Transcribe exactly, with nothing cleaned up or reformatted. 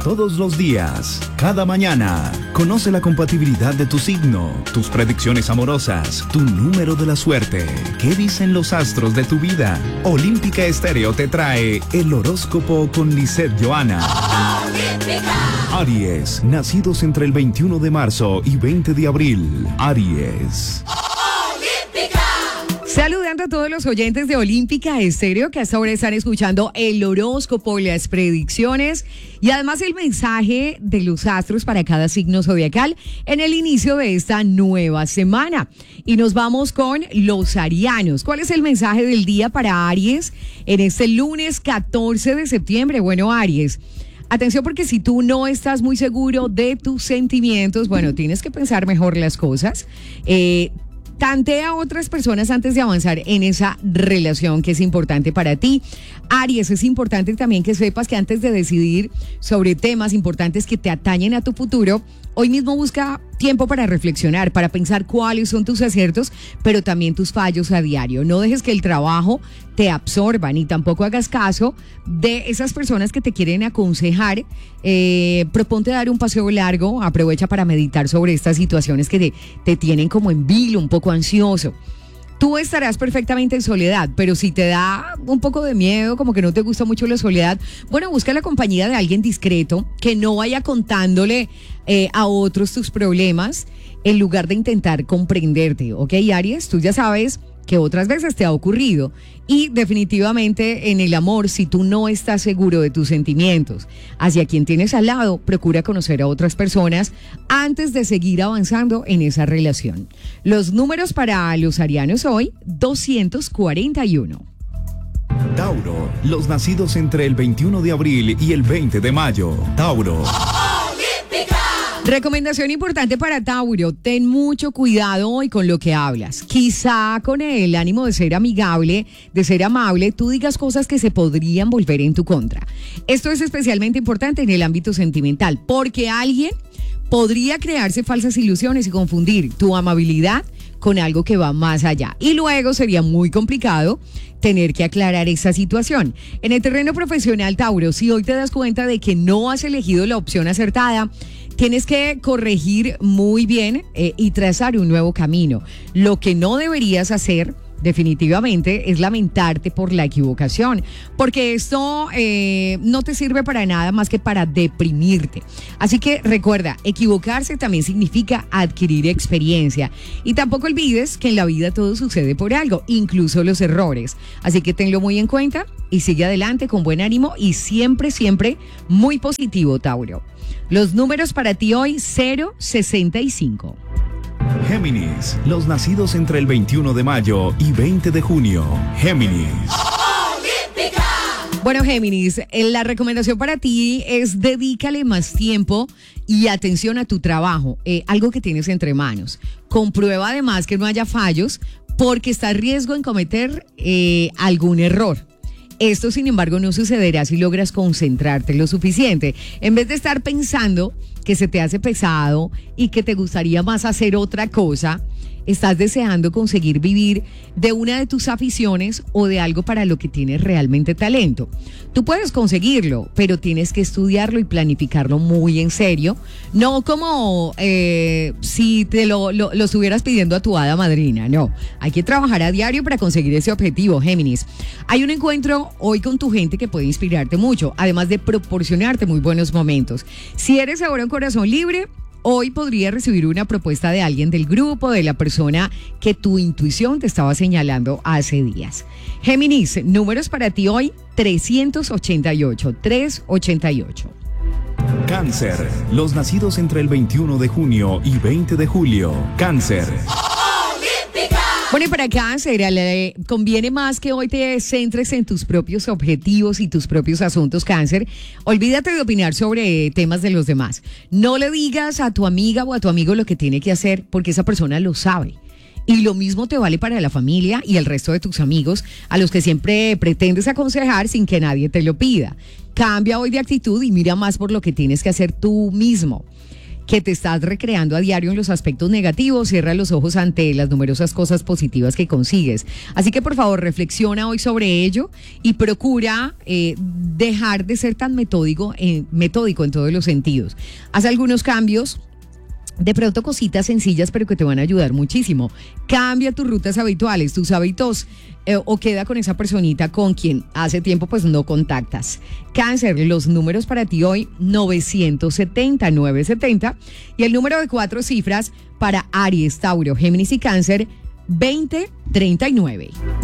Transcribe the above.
todos los días, cada mañana. Conoce la compatibilidad de tu signo, tus predicciones amorosas, tu número de la suerte. ¿Qué dicen los astros de tu vida? Olímpica Estéreo te trae el horóscopo con Lisette Johanna. ¡Olímpica! Aries, nacidos entre el veintiuno de marzo y veinte de abril. Aries. Saludando a todos los oyentes de Olímpica Estéreo que hasta ahora están escuchando el horóscopo, las predicciones y además el mensaje de los astros para cada signo zodiacal en el inicio de esta nueva semana. Y nos vamos con los arianos. ¿Cuál es el mensaje del día para Aries en este lunes catorce de septiembre? Bueno, Aries, atención, porque si tú no estás muy seguro de tus sentimientos, bueno, tienes que pensar mejor las cosas. Eh... Tantea a otras personas antes de avanzar en esa relación que es importante para ti. Aries, es importante también que sepas que antes de decidir sobre temas importantes que te atañen a tu futuro, hoy mismo busca tiempo para reflexionar, para pensar cuáles son tus aciertos, pero también tus fallos a diario. No dejes que el trabajo te absorba, ni tampoco hagas caso de esas personas que te quieren aconsejar. Eh, proponte dar un paseo largo, aprovecha para meditar sobre estas situaciones que te, te tienen como en vilo, un poco ansioso. Tú estarás perfectamente en soledad, pero si te da un poco de miedo, como que no te gusta mucho la soledad, bueno, busca la compañía de alguien discreto que no vaya contándole eh, a otros tus problemas en lugar de intentar comprenderte, ¿ok, Aries? Tú ya sabes que otras veces te ha ocurrido y definitivamente en el amor, si tú no estás seguro de tus sentimientos hacia quien tienes al lado, procura conocer a otras personas antes de seguir avanzando en esa relación. Los números para los arianos hoy, doscientos cuarenta y uno. Tauro, los nacidos entre el veintiuno de abril y el veinte de mayo. Tauro. Recomendación importante para Tauro, ten mucho cuidado hoy con lo que hablas. Quizá con el ánimo de ser amigable, de ser amable, tú digas cosas que se podrían volver en tu contra. Esto es especialmente importante en el ámbito sentimental, porque alguien podría crearse falsas ilusiones y confundir tu amabilidad con algo que va más allá. Y luego sería muy complicado tener que aclarar esa situación. En el terreno profesional, Tauro, si hoy te das cuenta de que no has elegido la opción acertada, tienes que corregir muy bien eh, y trazar un nuevo camino. Lo que no deberías hacer definitivamente es lamentarte por la equivocación, porque esto eh, no te sirve para nada más que para deprimirte. Así que recuerda, equivocarse también significa adquirir experiencia y tampoco olvides que en la vida todo sucede por algo, incluso los errores. Así que tenlo muy en cuenta y sigue adelante con buen ánimo y siempre, siempre muy positivo, Tauro. Los números para ti hoy, cero sesenta y cinco. Géminis, los nacidos entre el veintiuno de mayo y veinte de junio. Géminis. ¡Olímpica! Bueno, Géminis, la recomendación para ti es dedícale más tiempo y atención a tu trabajo, eh, algo que tienes entre manos. Comprueba además que no haya fallos porque está a riesgo en cometer eh, algún error. Esto, sin embargo, no sucederá si logras concentrarte lo suficiente. En vez de estar pensando que se te hace pesado y que te gustaría más hacer otra cosa, estás deseando conseguir vivir de una de tus aficiones o de algo para lo que tienes realmente talento. Tú puedes conseguirlo, pero tienes que estudiarlo y planificarlo muy en serio. No como eh, si te lo, lo, lo estuvieras pidiendo a tu hada madrina, no. Hay que trabajar a diario para conseguir ese objetivo, Géminis. Hay un encuentro hoy con tu gente que puede inspirarte mucho, además de proporcionarte muy buenos momentos. Si eres ahora un corazón libre, hoy podría recibir una propuesta de alguien del grupo, de la persona que tu intuición te estaba señalando hace días. Géminis, números para ti hoy, trescientos ochenta y ocho, trescientos ochenta y ocho. Cáncer, los nacidos entre el veintiuno de junio y veinte de julio. Cáncer. Bueno, y para Cáncer, le conviene más que hoy te centres en tus propios objetivos y tus propios asuntos, Cáncer. Olvídate de opinar sobre temas de los demás. No le digas a tu amiga o a tu amigo lo que tiene que hacer porque esa persona lo sabe. Y lo mismo te vale para la familia y el resto de tus amigos, a los que siempre pretendes aconsejar sin que nadie te lo pida. Cambia hoy de actitud y mira más por lo que tienes que hacer tú mismo. que te estás recreando a diario en los aspectos negativos. Cierra los ojos ante las numerosas cosas positivas que consigues. Así que por favor reflexiona hoy sobre ello y procura eh, dejar de ser tan metódico, eh, metódico en todos los sentidos. Haz algunos cambios. De pronto cositas sencillas pero que te van a ayudar muchísimo. Cambia tus rutas habituales, tus hábitos eh, o queda con esa personita con quien hace tiempo pues no contactas. Cáncer, los números para ti hoy novecientos setenta, novecientos setenta y el número de cuatro cifras para Aries, Tauro, Géminis y Cáncer veinte treinta y nueve.